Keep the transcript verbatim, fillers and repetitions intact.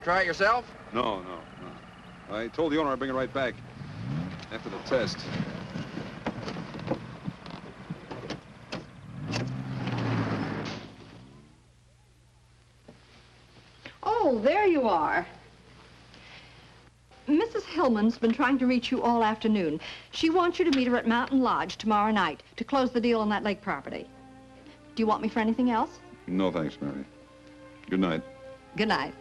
Try it yourself? No, no, no. I told the owner I'd bring it right back after the test. Oh, there you are. Missus Hillman's been trying to reach you all afternoon. She wants you to meet her at Mountain Lodge tomorrow night to close the deal on that lake property. Do you want me for anything else? No, thanks, Mary. Good night. Good night.